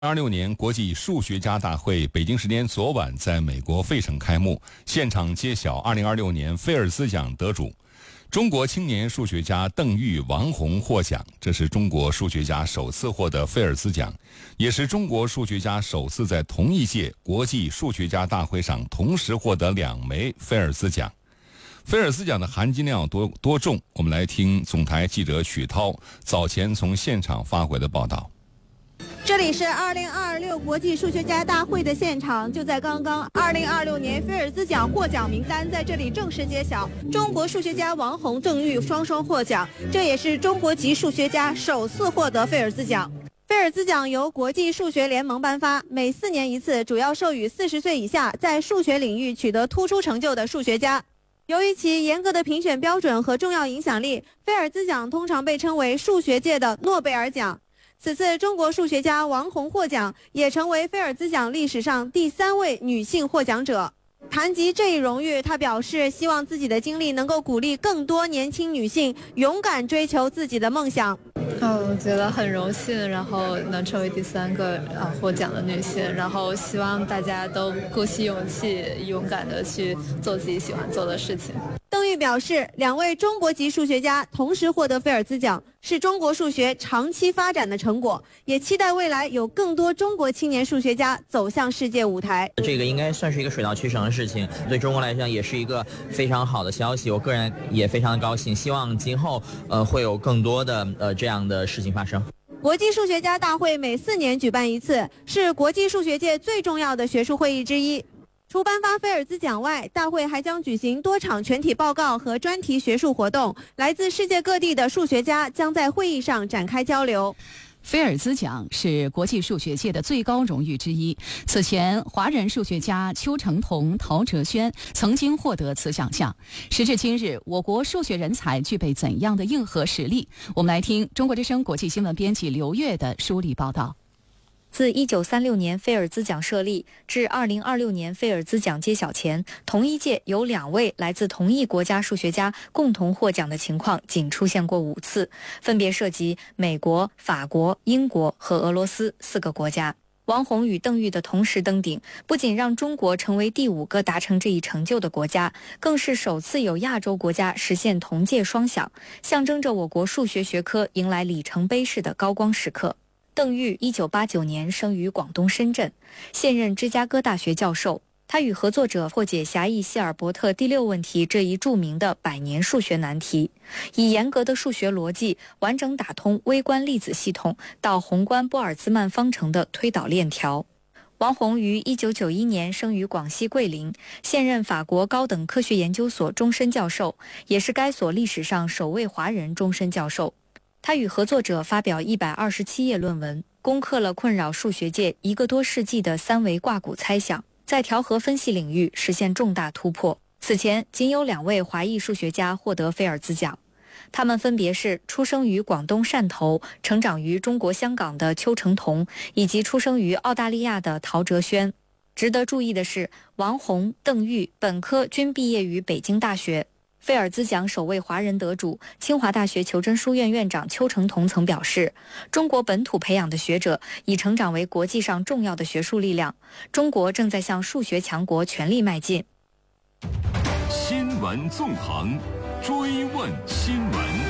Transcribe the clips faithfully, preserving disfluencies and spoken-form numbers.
二六年国际数学家大会北京时间昨晚在美国费城开幕，现场揭晓二零二六年菲尔兹奖得主。中国青年数学家邓玉、王红获奖，这是中国数学家首次获得菲尔兹奖，也是中国数学家首次在同一届国际数学家大会上同时获得两枚菲尔兹奖。菲尔兹奖的含金量多多重？我们来听总台记者许涛早前从现场发回的报道。 这里是二零二六国际数学家大会的现场，就在刚刚，二零二六年菲尔兹奖获奖名单在这里正式揭晓，中国数学家王红、邓玉双双获奖，这也是中国籍数学家首次获得菲尔兹奖。菲尔兹奖由国际数学联盟颁发，每四年一次，主要授予四十岁以下在数学领域取得突出成就的数学家。由于其严格的评选标准和重要影响力，菲尔兹奖通常被称为数学界的诺贝尔奖。此次中国数学家王红获奖，也成为菲尔兹奖历史上第三位女性获奖者。谈及这一荣誉，她表示希望自己的经历能够鼓励更多年轻女性勇敢追求自己的梦想。 嗯，我觉得很荣幸，然后能成为第三个啊获奖的女性，然后希望大家都鼓起勇气，勇敢的去做自己喜欢做的事情。 邓玉表示，两位中国籍数学家同时获得菲尔兹奖，是中国数学长期发展的成果，也期待未来有更多中国青年数学家走向世界舞台。 这个应该算是一个水到渠成的事情，对中国来讲也是一个非常好的消息。我个人也非常的高兴，希望今后呃会有更多的呃这样的事情发生。 国际数学家大会每四年举办一次，是国际数学界最重要的学术会议之一。除颁发菲尔兹奖外，大会还将举行多场全体报告和专题学术活动，来自世界各地的数学家将在会议上展开交流。 菲尔兹奖是国际数学界的最高荣誉之一。此前，华人数学家邱成桐、陶哲轩曾经获得此奖项。时至今日，我国数学人才具备怎样的硬核实力？我们来听中国之声国际新闻编辑刘越的梳理报道。 自一九三六年菲尔兹奖设立至二零二六年菲尔兹奖揭晓前，同一届有两位来自同一国家数学家共同获奖的情况仅出现过五次，分别涉及美国、法国、英国和俄罗斯四个国家。王红与邓玉的同时登顶，不仅让中国成为第五个达成这一成就的国家，更是首次有亚洲国家实现同届双响，象征着我国数学学科迎来里程碑式的高光时刻。邓玉一九八九年生于广东深圳，现任芝加哥大学教授。他与合作者破解狭义希尔伯特第六问题这一著名的百年数学难题，以严格的数学逻辑完整打通微观粒子系统到宏观波尔兹曼方程的推导链条。王红于一九九一年生于广西桂林，现任法国高等科学研究所终身教授，也是该所历史上首位华人终身教授。他与合作者发表一百二十七页论文，攻克了困扰数学界一个多世纪的三维挂骨猜想，在调和分析领域实现重大突破。此前仅有两位华裔数学家获得菲尔兹奖，他们分别是出生于广东汕头、成长于中国香港的邱成桐，以及出生于澳大利亚的陶哲轩。值得注意的是，王红、邓玉本科均毕业于北京大学。菲尔兹奖首位华人得主，清华大学求真书院院长邱成桐曾表示，中国本土培养的学者已成长为国际上重要的学术力量，中国正在向数学强国全力迈进。 新闻纵横，追问新闻。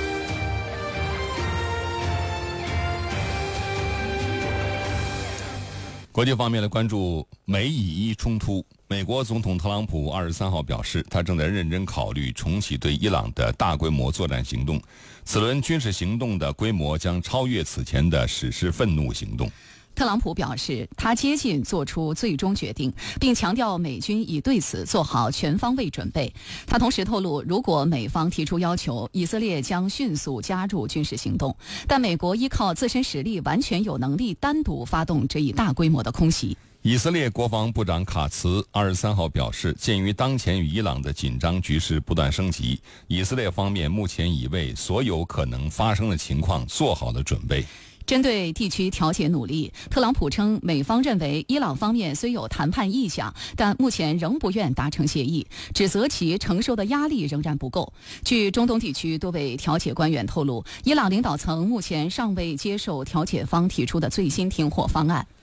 国际方面的关注美以伊冲突。美国总统特朗普二十三号表示，他正在认真考虑重启对伊朗的大规模作战行动，此轮军事行动的规模将超越此前的史诗愤怒行动。 特朗普表示，他接近做出最终决定，并强调美军已对此做好全方位准备。他同时透露，如果美方提出要求，以色列将迅速加入军事行动，但美国依靠自身实力完全有能力单独发动这一大规模的空袭。 以色列国防部长卡茨二十三号表示，鉴于当前与伊朗的紧张局势不断升级，以色列方面目前已为所有可能发生的情况做好了准备。 针对地区调解努力，特朗普称，美方认为伊朗方面虽有谈判意向，但目前仍不愿达成协议，指责其承受的压力仍然不够。据中东地区多位调解官员透露，伊朗领导层目前尚未接受调解方提出的最新停火方案。